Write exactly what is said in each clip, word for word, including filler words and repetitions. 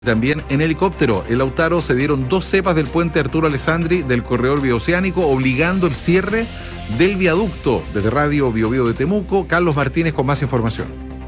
También en helicóptero, en Lautaro se dieron dos cepas del puente Arturo Alessandri del corredor bioceánico, obligando el cierre del viaducto. Desde Radio Bio Bio de Temuco, Carlos Martínez con más información.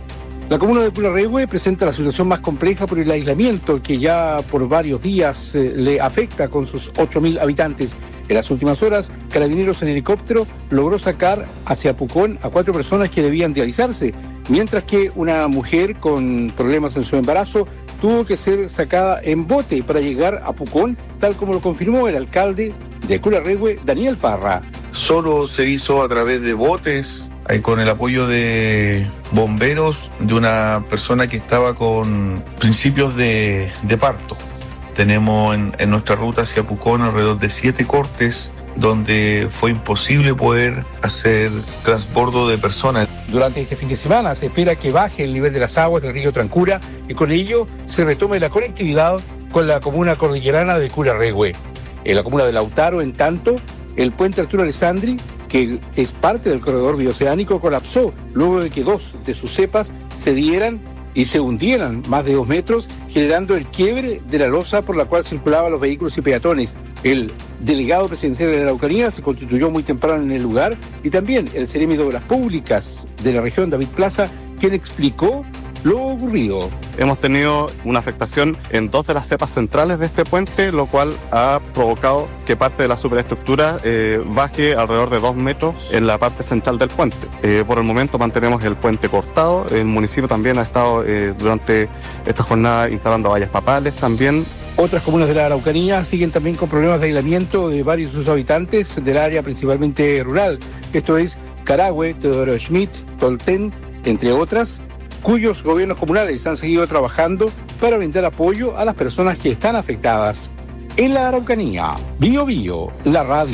La comuna de Pularehue presenta la situación más compleja por el aislamiento que ya por varios días eh, le afecta con sus ocho mil habitantes. En las últimas horas, Carabineros en helicóptero logró sacar hacia Pucón a cuatro personas que debían dializarse, mientras que una mujer con problemas en su embarazo tuvo que ser sacada en bote para llegar a Pucón, tal como lo confirmó el alcalde de Pularehue, Daniel Parra. Solo se hizo a través de botes, eh, con el apoyo de bomberos, de una persona que estaba con principios de, de parto. Tenemos en, en nuestra ruta hacia Pucón alrededor de siete cortes, donde fue imposible poder hacer transbordo de personas. Durante este fin de semana se espera que baje el nivel de las aguas del río Trancura y con ello se retome la conectividad con la comuna cordillerana de Pularehue. En la comuna de Lautaro, en tanto, el puente Arturo Alessandri, que es parte del corredor bioceánico, colapsó luego de que dos de sus cepas se dieran y se hundieran más de dos metros, generando el quiebre de la losa por la cual circulaban los vehículos y peatones. El delegado presidencial de la Araucanía se constituyó muy temprano en el lugar y también el Seremi de Obras Públicas de la región, David Plaza, quien explicó lo ocurrido. Hemos tenido una afectación en dos de las cepas centrales de este puente, lo cual ha provocado que parte de la superestructura eh, baje alrededor de dos metros en la parte central del puente. Eh, por el momento mantenemos el puente cortado. El municipio también ha estado eh, durante esta jornada instalando vallas papales también. Otras comunas de la Araucanía siguen también con problemas de aislamiento de varios de sus habitantes del área principalmente rural. Esto es Carahue, Teodoro Schmidt, Tolten, entre otras, cuyos gobiernos comunales han seguido trabajando para brindar apoyo a las personas que están afectadas. En la Araucanía, Bio Bio, la radio.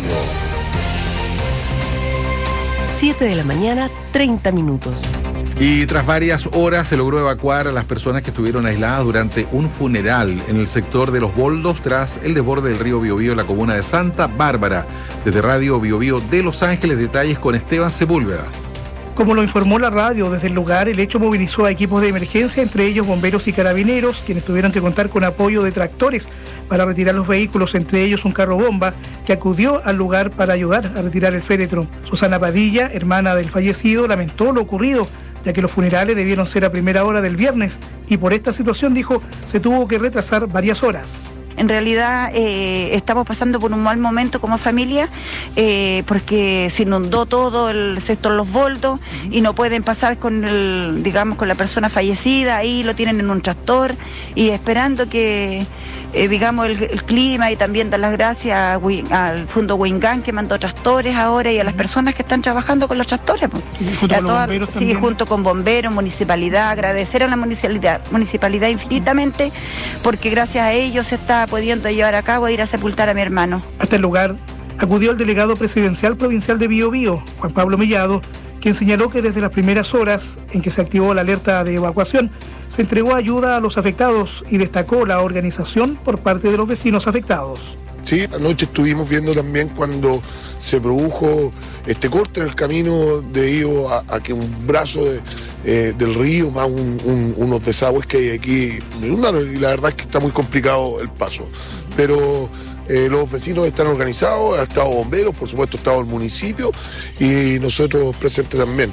siete de la mañana, treinta minutos. Y tras varias horas se logró evacuar a las personas que estuvieron aisladas durante un funeral en el sector de Los Boldos tras el desborde del río Biobío en la comuna de Santa Bárbara. Desde Radio Bio Bio de Los Ángeles, detalles con Esteban Sepúlveda. Como lo informó la radio desde el lugar, el hecho movilizó a equipos de emergencia, entre ellos bomberos y carabineros, quienes tuvieron que contar con apoyo de tractores para retirar los vehículos, entre ellos un carro bomba que acudió al lugar para ayudar a retirar el féretro. Susana Padilla, hermana del fallecido, lamentó lo ocurrido, ya que los funerales debieron ser a primera hora del viernes y por esta situación, dijo, se tuvo que retrasar varias horas. En realidad eh, estamos pasando por un mal momento como familia eh, porque se inundó todo el sector Los Boldos y no pueden pasar con el, digamos, con la persona fallecida, ahí lo tienen en un tractor y esperando que eh, digamos el, el clima, y también dar las gracias a, al Fondo Huingán que mandó tractores ahora y a las personas que están trabajando con los tractores. Sí, junto, con toda, los sí, junto con bomberos, municipalidad, agradecer a la municipalidad, municipalidad infinitamente porque gracias a ellos se está pudiendo llevar a cabo ir a sepultar a mi hermano. Hasta el lugar acudió el delegado presidencial provincial de Biobío, Juan Pablo Mellado, quien señaló que desde las primeras horas en que se activó la alerta de evacuación, se entregó ayuda a los afectados y destacó la organización por parte de los vecinos afectados. Sí, anoche estuvimos viendo también cuando se produjo este corte en el camino debido a, a que un brazo de, eh, del río, más un, un, unos desagües que hay aquí, y la verdad es que está muy complicado el paso. Pero eh, los vecinos están organizados, ha estado bomberos, por supuesto ha estado el municipio y nosotros presentes también.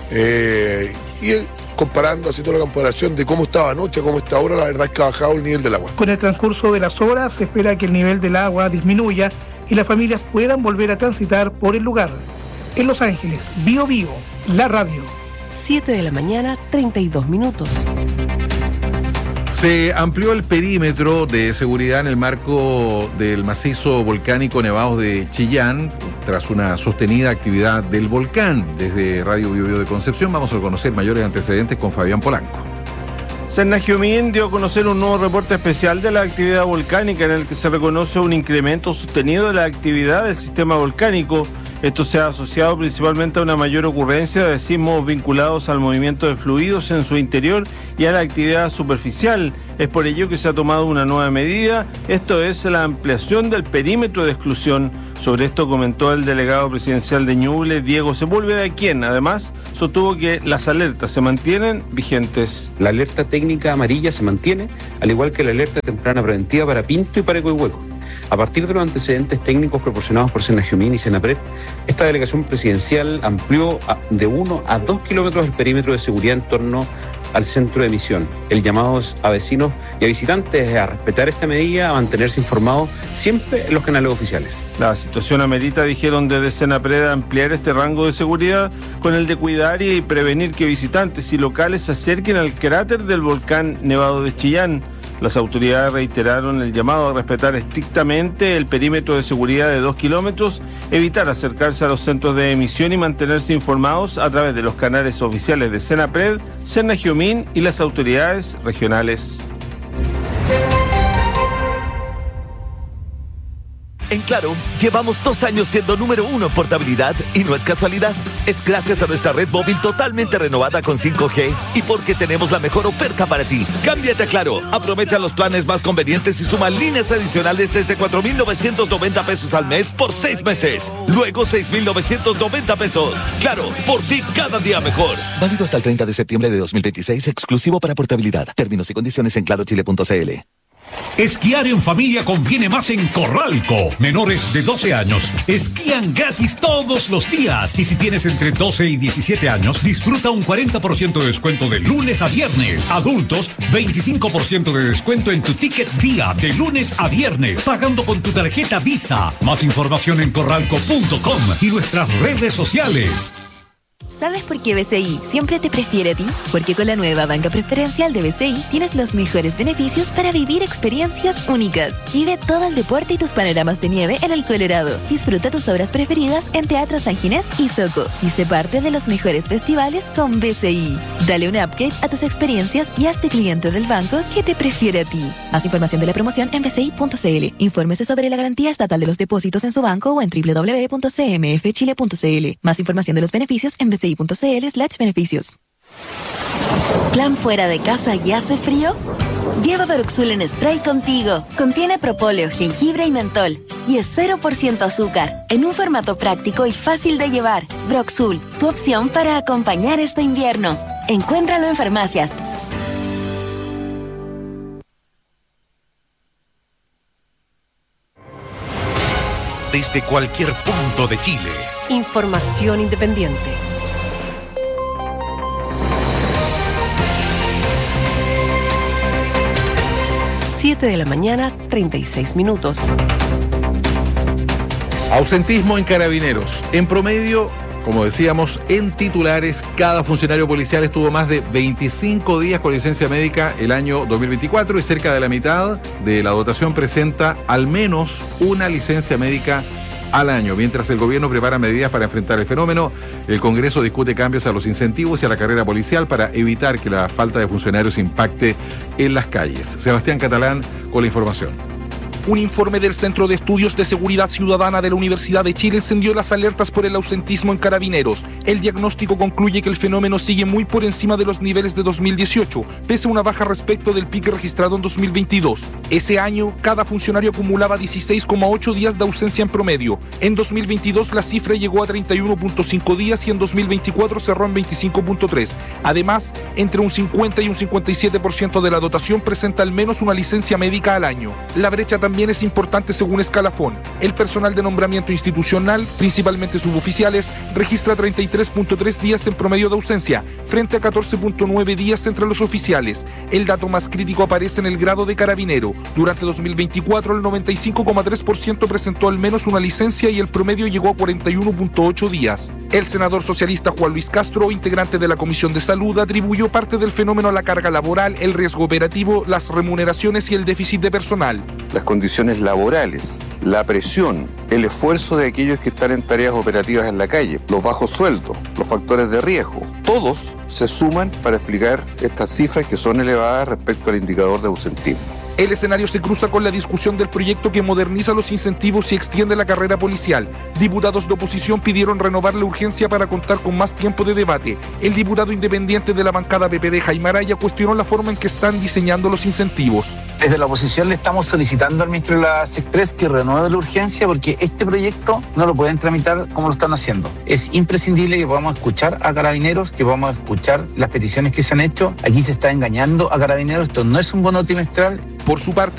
Eh, y comparando, haciendo la comparación de cómo estaba anoche a cómo está ahora, la verdad es que ha bajado el nivel del agua. Con el transcurso de las horas se espera que el nivel del agua disminuya y las familias puedan volver a transitar por el lugar. En Los Ángeles, Bio Bio, la radio. siete de la mañana, treinta y dos minutos. Se amplió el perímetro de seguridad en el marco del macizo volcánico Nevados de Chillán, tras una sostenida actividad del volcán. Desde Radio Bio Bio de Concepción vamos a conocer mayores antecedentes con Fabián Polanco. Cernagiomín dio a conocer un nuevo reporte especial de la actividad volcánica en el que se reconoce un incremento sostenido de la actividad del sistema volcánico Esto se ha asociado principalmente a una mayor ocurrencia de sismos vinculados al movimiento de fluidos en su interior y a la actividad superficial. Es por ello que se ha tomado una nueva medida, esto es la ampliación del perímetro de exclusión. Sobre esto comentó el delegado presidencial de Ñuble, Diego Sepúlveda, quien además sostuvo que las alertas se mantienen vigentes. La alerta técnica amarilla se mantiene, al igual que la alerta temprana preventiva para Pinto y para Coihueco. A partir de los antecedentes técnicos proporcionados por Senajumín y Senapred, esta delegación presidencial amplió de uno a dos kilómetros el perímetro de seguridad en torno al centro de emisión. El llamado a vecinos y a visitantes a respetar esta medida, a mantenerse informados siempre en los canales oficiales. La situación amerita, dijeron desde Senapred, ampliar este rango de seguridad con el de cuidar y prevenir que visitantes y locales se acerquen al cráter del volcán Nevado de Chillán. Las autoridades reiteraron el llamado a respetar estrictamente el perímetro de seguridad de dos kilómetros, evitar acercarse a los centros de emisión y mantenerse informados a través de los canales oficiales de Senapred, Senajumín y las autoridades regionales. En Claro, llevamos dos años siendo número uno en portabilidad y no es casualidad. Es gracias a nuestra red móvil totalmente renovada con cinco G y porque tenemos la mejor oferta para ti. Cámbiate a Claro, aprovecha los planes más convenientes y suma líneas adicionales desde cuatro mil novecientos noventa pesos al mes por seis meses. Luego seis mil novecientos noventa pesos. Claro, por ti cada día mejor. Válido hasta el treinta de septiembre de dos mil veintiséis, exclusivo para portabilidad. Términos y condiciones en claro chile punto c l. Esquiar en familia conviene más en Corralco. Menores de doce años esquían gratis todos los días. Y si tienes entre doce y diecisiete años, disfruta un cuarenta por ciento de descuento de lunes a viernes. Adultos, veinticinco por ciento de descuento en tu ticket día de lunes a viernes, pagando con tu tarjeta Visa. Más información en corralco punto com y nuestras redes sociales. ¿Sabes por qué B C I siempre te prefiere a ti? Porque con la nueva banca preferencial de B C I tienes los mejores beneficios para vivir experiencias únicas. Vive todo el deporte y tus panoramas de nieve en el Colorado. Disfruta tus obras preferidas en Teatro San Ginés y Soco. Y sé parte de los mejores festivales con B C I. Dale un upgrade a tus experiencias y hazte cliente del banco que te prefiere a ti. Más información de la promoción en b c i punto c l. Infórmese sobre la garantía estatal de los depósitos en su banco o en w w w punto c m f chile punto c l. Más información de los beneficios en b c i punto c l slash beneficios. ¿Plan fuera de casa y hace frío? Lleva Broxul en spray contigo. Contiene propóleo, jengibre y mentol. Y es cero por ciento azúcar, en un formato práctico y fácil de llevar. Broxul, tu opción para acompañar este invierno. Encuéntralo en farmacias. Desde cualquier punto de Chile. Información independiente. siete de la mañana, treinta y seis minutos. Ausentismo en Carabineros. En promedio, como decíamos, en titulares, cada funcionario policial estuvo más de veinticinco días con licencia médica el año dos mil veinticuatro y cerca de la mitad de la dotación presenta al menos una licencia médica al año. Mientras el gobierno prepara medidas para enfrentar el fenómeno, el Congreso discute cambios a los incentivos y a la carrera policial para evitar que la falta de funcionarios impacte en las calles. Sebastián Catalán con la información. Un informe del Centro de Estudios de Seguridad Ciudadana de la Universidad de Chile encendió las alertas por el ausentismo en Carabineros. El diagnóstico concluye que el fenómeno sigue muy por encima de los niveles de dos mil dieciocho, pese a una baja respecto del pico registrado en dos mil veintidós. Ese año, cada funcionario acumulaba dieciséis coma ocho días de ausencia en promedio. En dos mil veintidós la cifra llegó a treinta y uno punto cinco días y en dos mil veinticuatro cerró en veinticinco punto tres. Además, entre un cincuenta y un cincuenta y siete por ciento de la dotación presenta al menos una licencia médica al año. La brecha también También es importante según escalafón. El personal de nombramiento institucional, principalmente suboficiales, registra treinta y tres punto tres días en promedio de ausencia, frente a catorce punto nueve días entre los oficiales. El dato más crítico aparece en el grado de carabinero. Durante dos mil veinticuatro, el noventa y cinco coma tres por ciento presentó al menos una licencia y el promedio llegó a cuarenta y uno punto ocho días. El senador socialista Juan Luis Castro, integrante de la Comisión de Salud, atribuyó parte del fenómeno a la carga laboral, el riesgo operativo, las remuneraciones y el déficit de personal. Las condiciones laborales, la presión, el esfuerzo de aquellos que están en tareas operativas en la calle, los bajos sueldos, los factores de riesgo, todos se suman para explicar estas cifras que son elevadas respecto al indicador de ausentismo. El escenario se cruza con la discusión del proyecto que moderniza los incentivos y extiende la carrera policial. Diputados de oposición pidieron renovar la urgencia para contar con más tiempo de debate. El diputado independiente de la bancada P P D, Jaime Araya, cuestionó la forma en que están diseñando los incentivos. Desde la oposición le estamos solicitando al ministro de las Express que renueve la urgencia porque este proyecto no lo pueden tramitar como lo están haciendo. Es imprescindible que podamos escuchar a Carabineros, que podamos escuchar las peticiones que se han hecho. Aquí se está engañando a Carabineros, esto no es un bono trimestral. Por su parte,